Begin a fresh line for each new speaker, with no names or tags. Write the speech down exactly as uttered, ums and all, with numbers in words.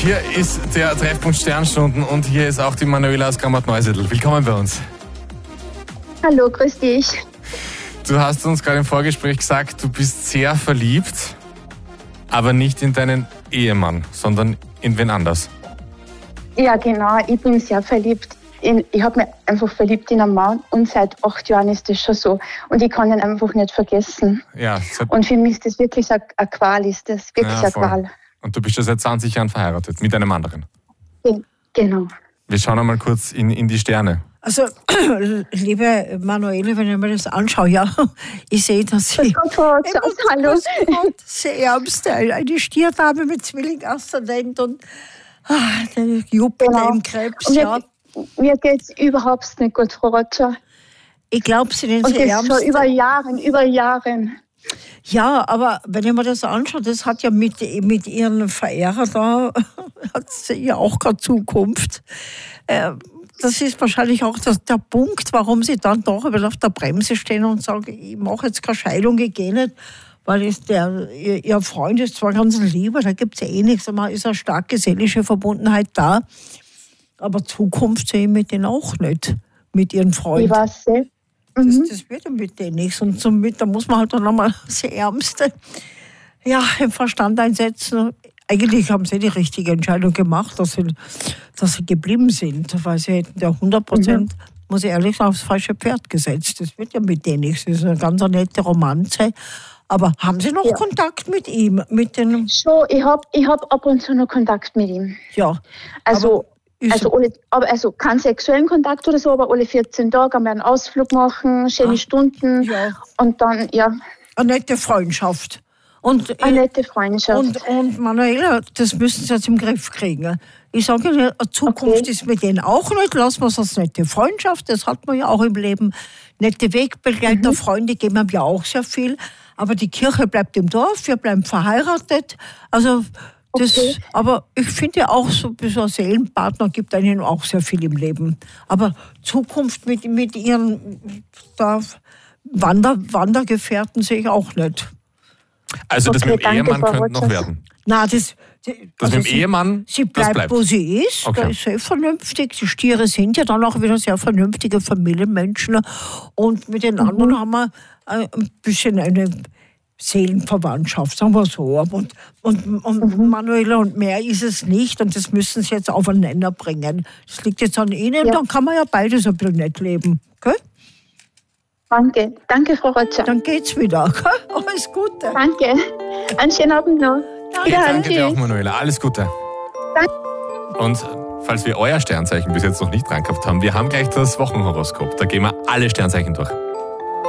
Hier ist der Treffpunkt Sternstunden und hier ist auch die Manuela aus Grammat-Neusiedl. Willkommen bei uns.
Hallo, grüß dich.
Du hast uns gerade im Vorgespräch gesagt, du bist sehr verliebt, aber nicht in deinen Ehemann, sondern in wen anders.
Ja, genau. Ich bin sehr verliebt. In, ich habe mich einfach verliebt in einen Mann und seit acht Jahren ist das schon so. Und ich kann ihn einfach nicht vergessen.
Ja,
und für mich ist das wirklich eine, eine Qual, ist das wirklich
ja,
eine
voll.
Qual.
Und du bist ja seit zwanzig Jahren verheiratet mit einem anderen.
Genau.
Wir schauen einmal kurz in, in die Sterne.
Also, liebe Manuela, wenn ich mir das anschaue, ja, ich sehe, dass sie
Hallo.
sehr ärmste, eine Stierdame mit Zwilling-Aszendent und ah, der Jupiter
genau.
im Krebs,
mir,
ja.
Mir geht es überhaupt nicht gut, Frau Roger.
Ich glaube, sie sind
Und
sehr
das
ärmste.
schon über Jahre, über Jahre.
Ja, aber wenn ich mir das anschaue, das hat ja mit, mit ihren Verehrer da, hat sie ja auch keine Zukunft. Äh, Das ist wahrscheinlich auch das, der Punkt, warum sie dann doch auf der Bremse stehen und sagen, ich mache jetzt keine Scheidung, ich gehe nicht, weil ist der, ihr, ihr Freund ist zwar ganz lieber, da gibt es ja eh nichts, aber ist eine starke seelische Verbundenheit da, aber Zukunft sehe ich mit denen auch nicht, mit ihren Freunden.
Ich weiß nicht.
Das, das wird ja mit denen nichts und somit, da muss man halt dann einmal das Ärmste ja, im Verstand einsetzen. Eigentlich haben sie die richtige Entscheidung gemacht, dass sie, dass sie geblieben sind, weil sie hätten ja hundert Prozent, mhm. muss ich ehrlich sagen, aufs falsche Pferd gesetzt. Das wird ja mit denen nichts. Das ist eine ganz nette Romanze. Aber haben Sie noch ja. Kontakt mit ihm? Mit den
Schon, ich habe ich hab ab und zu noch Kontakt mit ihm.
Ja.
Also, also, alle, aber also keinen sexuellen Kontakt oder so, aber alle vierzehn Tage wir einen Ausflug machen, schöne ah. Stunden ja. und dann, ja.
Eine nette Freundschaft. Und,
eine nette Freundschaft.
Und, und Manuela, das müssen Sie jetzt im Griff kriegen. Ich sage Ihnen, eine Zukunft okay. ist mit denen auch nicht. Lassen wir es als nette Freundschaft, das hat man ja auch im Leben. Nette Wegbegleiter, mhm. Freunde geben einem ja auch sehr viel. Aber die Kirche bleibt im Dorf, wir bleiben verheiratet. Also, das, okay. aber ich finde ja auch, so, so ein Seelenpartner gibt einem auch sehr viel im Leben. Aber Zukunft mit, mit Ihren da Wander, Wandergefährten sehe ich auch nicht.
Also das
okay,
mit dem Ehemann
danke,
könnte noch werden?
Nein, das...
Das
also
mit dem
sie,
Ehemann,
sie bleibt,
das bleibt,
wo sie ist,
okay.
Da ist sehr vernünftig. Die Stiere sind ja dann auch wieder sehr vernünftige Familienmenschen. Und mit den mhm. anderen haben wir ein bisschen eine Seelenverwandtschaft, sagen wir so. Und, und, und mhm. Manuela und mehr ist es nicht. Und das müssen sie jetzt aufeinander bringen. Das liegt jetzt an Ihnen. Ja. Dann kann man ja beides ein bisschen nett leben. Okay?
Danke. Danke, Frau Roger.
Dann geht's wieder. Okay? Alles Gute.
Danke. Einen schönen Abend noch.
Danke, danke dir auch, Manuela. Alles Gute.
Danke.
Und falls wir euer Sternzeichen bis jetzt noch nicht dran gehabt haben, wir haben gleich das Wochenhoroskop. Da gehen wir alle Sternzeichen durch.